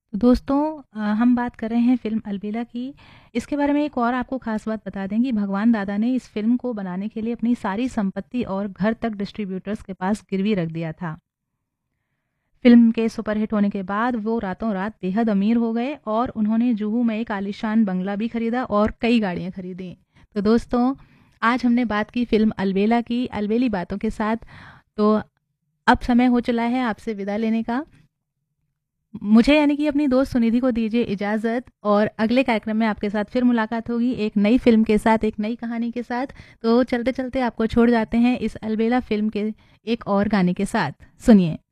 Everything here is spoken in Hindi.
तो दोस्तों हम बात कर रहे हैं फ़िल्म अलबेला की। इसके बारे में एक और आपको ख़ास बात बता दें कि भगवान दादा ने इस फ़िल्म को बनाने के लिए अपनी सारी संपत्ति और घर तक डिस्ट्रीब्यूटर्स के पास गिरवी रख दिया था। फ़िल्म के सुपरहिट होने के बाद वो रातों रात बेहद अमीर हो गए और उन्होंने जुहू में एक आलीशान बंगला भी खरीदा और कई गाड़ियाँ खरीदी। तो दोस्तों, आज हमने बात की फ़िल्म अलबेला की, अलबेली बातों के साथ। तो अब समय हो चला है आपसे विदा लेने का। मुझे यानी कि अपनी दोस्त सुनिधि को दीजिए इजाज़त और अगले कार्यक्रम में आपके साथ फिर मुलाकात होगी एक नई फ़िल्म के साथ, एक नई कहानी के साथ। तो चलते-चलते आपको छोड़ जाते हैं इस अलबेला फ़िल्म के एक और गाने के साथ। सुनिए।